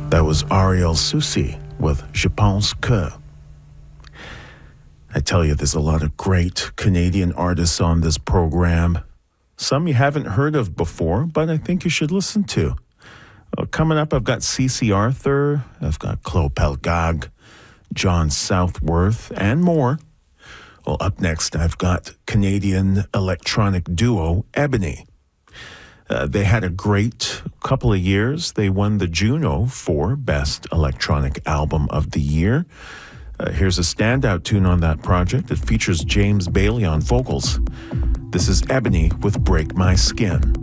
That was Ariel Soucy with Je pense que. I tell you, there's a lot of great Canadian artists on this program. Some you haven't heard of before, but I think you should listen to. Coming up, I've got CC Arthur, I've got Claude Pelgag, John Southworth, and more. Well, up next, I've got Canadian electronic duo Ebony. They had a great couple of years. They won the Juno for Best Electronic Album of the Year. Here's a standout tune on that project. It features James Bailey on vocals. This is Ebony with Break My Skin.